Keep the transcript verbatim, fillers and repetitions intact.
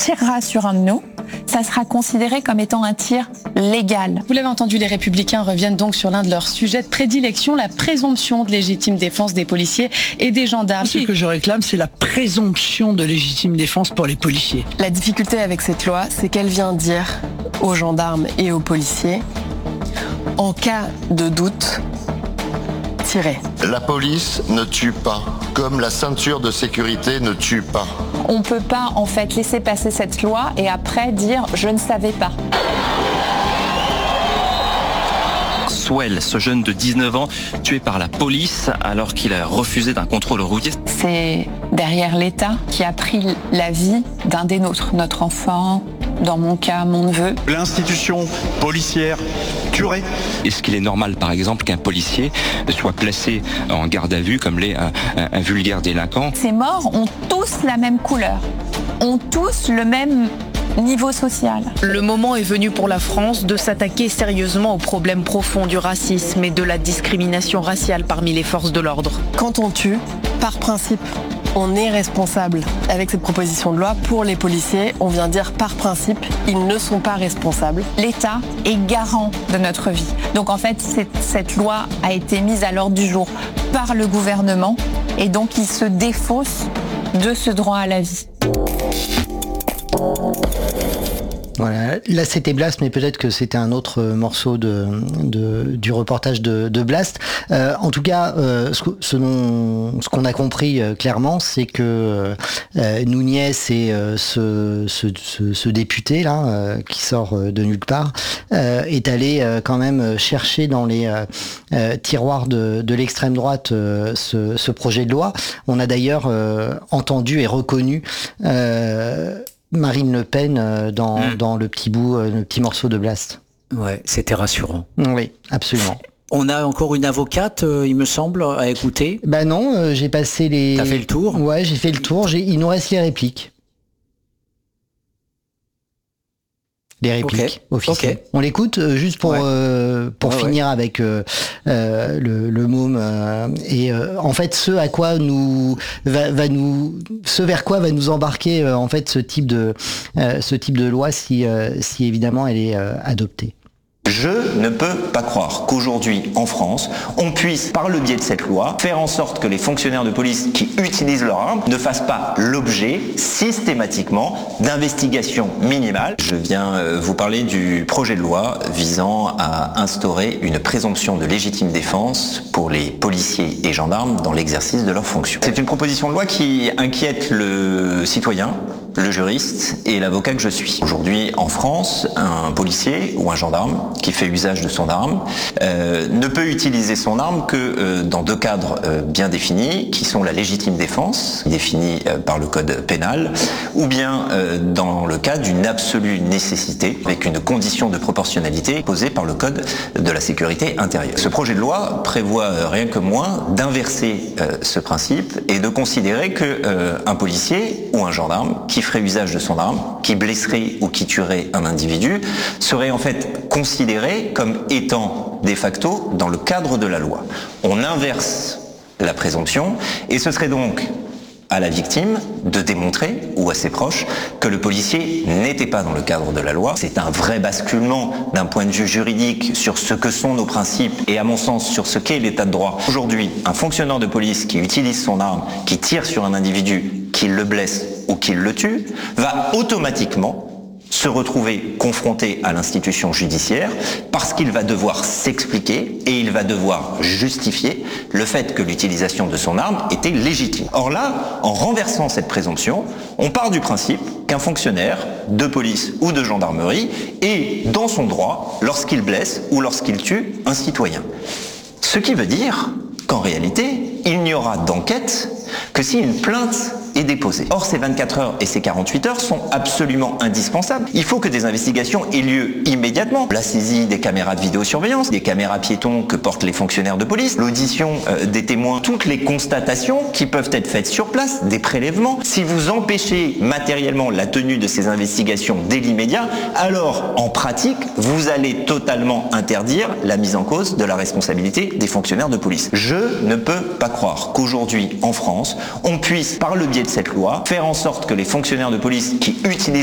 tirera sur un de nous, ça sera considéré comme étant un tir légal. Vous l'avez entendu, les Républicains reviennent donc sur l'un de leurs sujets de prédilection, la présomption de légitime défense des policiers et des gendarmes. Ce que je réclame, c'est la présomption de légitime défense pour les policiers. La difficulté avec cette loi, c'est qu'elle vient dire aux gendarmes et aux policiers, en cas de doute, tirez. La police ne tue pas, comme la ceinture de sécurité ne tue pas. On ne peut pas en fait laisser passer cette loi et après dire « je ne savais pas ». Swell, ce jeune de dix-neuf ans, tué par la police alors qu'il a refusé d'un contrôle routier. C'est derrière l'État qui a pris la vie d'un des nôtres, notre enfant, dans mon cas, mon neveu. L'institution policière tuerait. Est-ce qu'il est normal, par exemple, qu'un policier soit placé en garde à vue comme l'est un, un, un vulgaire délinquant? Ces morts ont tous la même couleur, ont tous le même niveau social. Le moment est venu pour la France de s'attaquer sérieusement aux problèmes profonds du racisme et de la discrimination raciale parmi les forces de l'ordre. Quand on tue, par principe, on est responsable. Avec cette proposition de loi, pour les policiers, on vient dire par principe, ils ne sont pas responsables. L'État est garant de notre vie. Donc en fait, cette, cette loi a été mise à l'ordre du jour par le gouvernement et donc il se défausse de ce droit à la vie. Voilà, là c'était Blast, mais peut-être que c'était un autre morceau de, de du reportage de, de Blast. Euh, en tout cas, euh, ce, ce, dont, ce qu'on a compris euh, clairement, c'est que euh, Núñez et euh, ce, ce, ce, ce député là euh, qui sort de nulle part euh, est allé euh, quand même chercher dans les euh, euh, tiroirs de, de l'extrême droite euh, ce, ce projet de loi. On a d'ailleurs euh, entendu et reconnu Euh, Marine Le Pen dans, mmh. dans le petit bout, le petit morceau de Blast. Ouais, c'était rassurant. Oui, absolument. On a encore une avocate, euh, il me semble, à écouter. Bah non, euh, j'ai passé les... T'as fait le tour? Ouais, j'ai fait le tour. J'ai... Il nous reste les répliques. Les répliques okay. officielles. Okay. On l'écoute euh, juste pour ouais. euh, pour ouais, finir ouais. avec euh, euh, le, le môme euh, et euh, en fait ce à quoi nous va, va nous ce vers quoi va nous embarquer euh, en fait ce type de euh, ce type de loi si euh, si évidemment elle est euh, adoptée. Je ne peux pas croire qu'aujourd'hui, en France, on puisse, par le biais de cette loi, faire en sorte que les fonctionnaires de police qui utilisent leur arme ne fassent pas l'objet, systématiquement, d'investigations minimales. Je viens vous parler du projet de loi visant à instaurer une présomption de légitime défense pour les policiers et gendarmes dans l'exercice de leurs fonctions. C'est une proposition de loi qui inquiète le citoyen, le juriste et l'avocat que je suis. Aujourd'hui, en France, un policier ou un gendarme qui fait usage de son arme euh, ne peut utiliser son arme que euh, dans deux cadres euh, bien définis, qui sont la légitime défense, définie euh, par le code pénal, ou bien euh, dans le cas d'une absolue nécessité, avec une condition de proportionnalité posée par le code de la sécurité intérieure. Ce projet de loi prévoit euh, rien que moins d'inverser euh, ce principe et de considérer que euh, un policier ou un gendarme qui ferait usage de son arme, qui blesserait ou qui tuerait un individu, serait en fait considéré comme étant de facto dans le cadre de la loi. On inverse la présomption et ce serait donc à la victime de démontrer, ou à ses proches, que le policier n'était pas dans le cadre de la loi. C'est un vrai basculement d'un point de vue juridique sur ce que sont nos principes et à mon sens sur ce qu'est l'état de droit. Aujourd'hui, un fonctionnaire de police qui utilise son arme, qui tire sur un individu, qui le blesse ou qui le tue, va automatiquement se retrouver confronté à l'institution judiciaire parce qu'il va devoir s'expliquer et il va devoir justifier le fait que l'utilisation de son arme était légitime. Or là, en renversant cette présomption, on part du principe qu'un fonctionnaire de police ou de gendarmerie est dans son droit lorsqu'il blesse ou lorsqu'il tue un citoyen. Ce qui veut dire qu'en réalité, il n'y aura d'enquête que si une plainte est déposée. Or, ces vingt-quatre heures et ces quarante-huit heures sont absolument indispensables. Il faut que des investigations aient lieu immédiatement. La saisie des caméras de vidéosurveillance, des caméras piétons que portent les fonctionnaires de police, l'audition euh, des témoins, toutes les constatations qui peuvent être faites sur place, des prélèvements. Si vous empêchez matériellement la tenue de ces investigations dès l'immédiat, alors, en pratique, vous allez totalement interdire la mise en cause de la responsabilité des fonctionnaires de police. Je ne peux pas croire qu'aujourd'hui, en France, on puisse, par le biais de cette loi, faire en sorte que les fonctionnaires de police qui utilisent